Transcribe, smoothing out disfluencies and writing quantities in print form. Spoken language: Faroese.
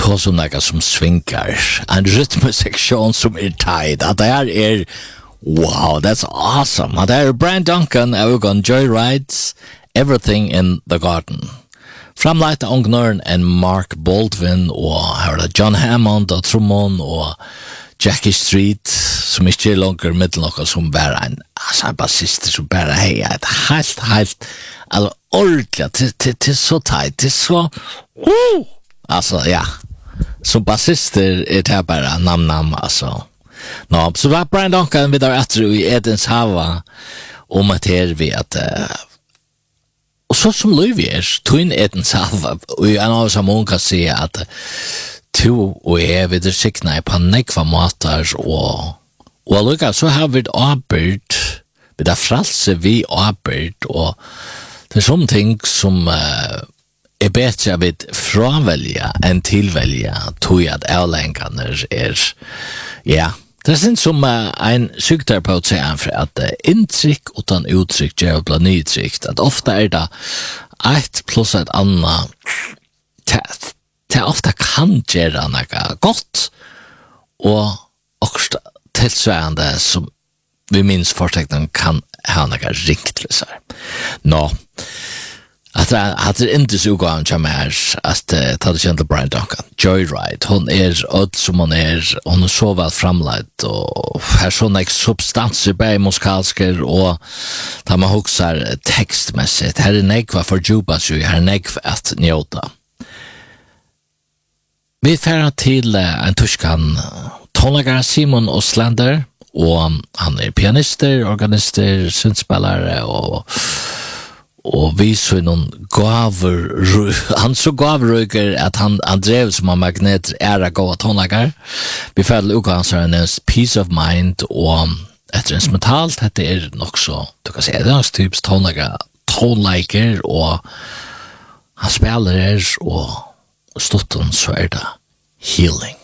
ta som något som svinkar. En rytmesektion som tight. Att det här wow, that's awesome. Att det här Brian Duncan och Joyrides Everything in the Garden. Framlagt av Ungnorn en Mark Baldwin och här är John Hammond och trummon och Jackie Street som inte långt mitt något som bara en basist som bara ett helt alltså ordentligt till så tight till så alltså ja så basister är det bara namn alltså no så var Brian Duncan vid att i Edens hava om att vi att och så som Lövier twin Edens hava och en av som kan se att to och är vid sikna på nekva matar och lukka så har vi arbeid med det fralse vi arbeid och det är som ting som är bättre vid fravälja än tillvälja tog att avlänkarna ja det är inte som en psykoterapeut säger för att intryck utan uttryck gör bland nytryck att ofta är det ett plus ett annat det ofta kan göra något gott och också tillsvärande som vi minns förtecknen kan ha något riktigt så här. Nå, att det inte så gång som att ta det känt Brian Duncan. Joyride, hon ödd som hon är så väl framlagt och här sådana substanser bei musikalsker och där man huxar textmässigt. Här är nekva för djupa så här är nekva att njóta. Vi färrar till en tuskan tonläggare Simon Oslander och han är pianister, organister, syntspelare och vi så någon gaver han så gavröker att han drev som en magnet ära gåva tonläggare. Vi färrar ukansarens Peace of Mind och ett instrumentalt det är också du kan säga det är typs tonläggare och han spelar och stotten så är det healing.